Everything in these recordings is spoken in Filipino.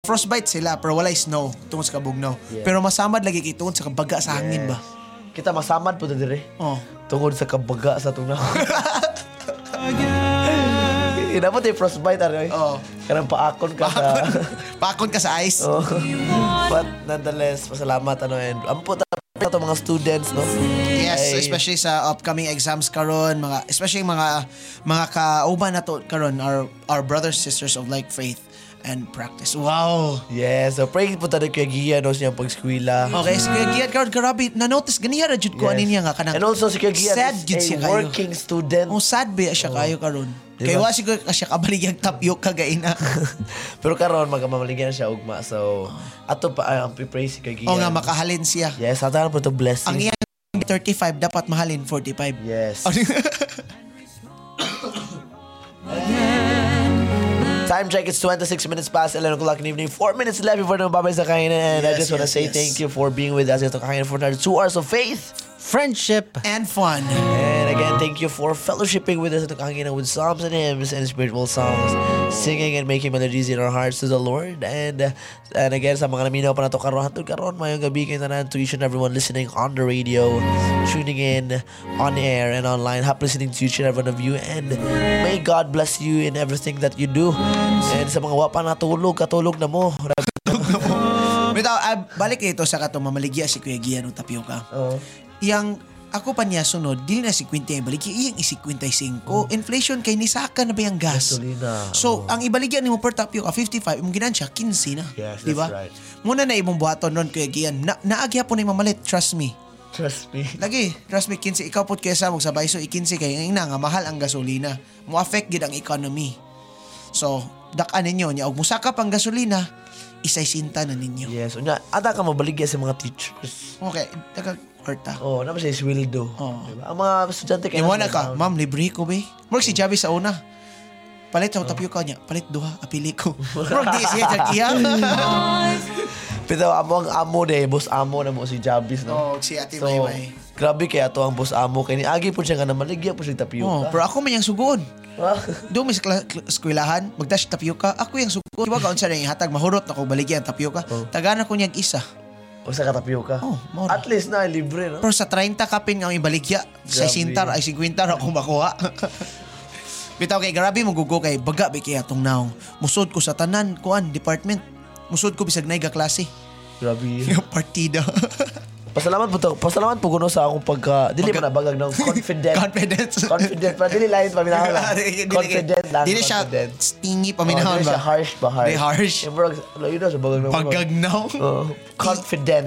frostbite sila pero walay snow tungod sa kabugnaw. Pero masamad lagi kay tungod sa kabaga sa hangin ba. Kita masamad po dire. Oh. Tungod sa kabaga sa tunaw. Dapat yung frostbite Karang paakon ka sa paakon ka sa ice. But nonetheless, pasalamat and ampo ta mga students, no? Yes, especially sa upcoming exams karon, especially mga kauban nato karon, our brothers sisters of like faith and practice. Wow. Yes, so pray po tayo kay Gia no siyang pag-eskwela. Okay, si Kuya Gian karon grabe na-notice ganiya ra jud ko niya nga kanang. And also si Kuya Gia sad is a working student. Sad ba siya kayo karon? Kaya wa siguro siya kabaligyang tapyok kagaina. Pero karon magmamaligyan siya ugma. So ato pa ang pray si Kuya Gia. O nga makahalin siya. Yes, ato po to blessing. Ang iyang 35 dapat mahalin 45. Yes. Time check, it's 26 minutes past 11 o'clock in the evening. 4 minutes left before the babay sa kainan. And I just want to say thank you for being with us ito kainan for another 2 hours of faith, friendship, and fun. And again, thank you for fellowshipping with us ito kainan with psalms and hymns and spiritual songs, singing and making melodies in our hearts to the Lord. And again, sa mga naminaw pa na ito karon mayong gabi kayo tanan to each and everyone listening on the radio, tuning in on air and online. Happy listening to each and every one of you, and may God bless you in everything that you do. And sa mga wapa natulog, katulog na mo. Bitaw, balik ito sa katong mamaligya si Kuya Gian ng tapioka. Yang ako pa niya sunod, dili na 50 ang baligya, iyang 55. Inflation kay nisaka na ba yung gas? Gasolina. So, ang ibaligyan ni mo per tapioka 55, imong ginan siya 15 na. Yes, diba? that's right. Muna na imong buhaton ron Kuya Gian. Naagya po na mamalit, trust me. Trust me. Lagi, trust me, 15 ikaw po kesa magsabay so 15 kay nga nga mahal ang gasolina. Mo affect gid ang economy. So, dak-an ninyo niya og musaka pang gasolina, isay sinta na ninyo. Yes, unya ada ka mabaligya sa mga teachers. Okay, taga kwarta. Oh, naman siya sweldo. Diba? Ang mga estudyante kay Iwan na ka, ma'am, libre ko ba? Murag si Javi sa una. Palit sa tapioka niya, palit duha, apili ko. Murag di siya tag-iyang. Pero ang amo de, boss amo na mo si Jabis, no? Si Ate So, Maymay. grabe kaya to ang boss amo kay ni agi po siya nga na maligya po siya tapioka. Pero ako man yung sugod. Doon may eskwelahan, magdash tapioka, ako yung sugod. Diba kaon sa rin hatag, mahurot na ko baligyan tapioka. Tagana ko niyang isa. O sa katapioka. Mora. At least na libre, no? Pero sa 30 kapin nga may baligya, sa 60 ay 50 ako makuha. Bitaw kay grabe magugo kay baga bi kay atong naong. Musod ko sa tanan kuan department. Musod ko bisag nay ga klase. Grabe. Yung partida. Pasalamat po kuno sa akong pagka dili man nabagag ng confident. Confident pa dili lain paminahon lang. Confident lang. Dili siya stingy paminahon ba? Dili siya harsh ba? Dili harsh. Layo na sa bagag ng pagagnaw. Confident.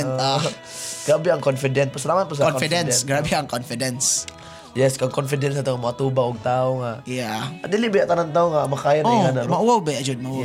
Grabe ang confident. Pasalamat po sa confidence. Grabe ang confidence. Yes, kang confidence na ito, matuba og tao nga. Yeah. Dili ba tanan tao nga makaya na nga na. Mauwaw ba, Ajud? Mauwaw.